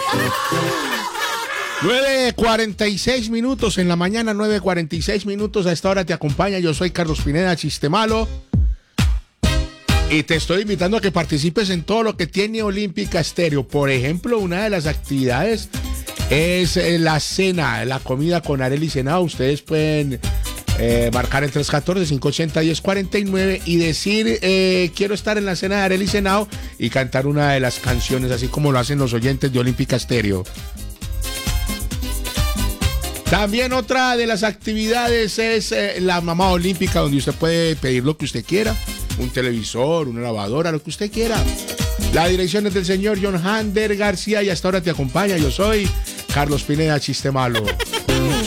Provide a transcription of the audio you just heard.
9:46 en la mañana, 9:46. A esta hora te acompaña. Yo soy Carlos Pineda, Chiste Malo. Y te estoy invitando a que participes en todo lo que tiene Olímpica Estéreo. Por ejemplo, una de las actividades es la cena, la comida con Arely Senao. Ustedes pueden marcar el 314-580-1049 y decir quiero estar en la cena de Arely Senao y cantar una de las canciones, así como lo hacen los oyentes de Olímpica Estéreo. También otra de las actividades es la mamá olímpica, donde usted puede pedir lo que usted quiera, un televisor, una lavadora, lo que usted quiera. La dirección es del señor John Hander García y hasta ahora te acompaña. Yo soy Carlos Pineda, Chiste Malo.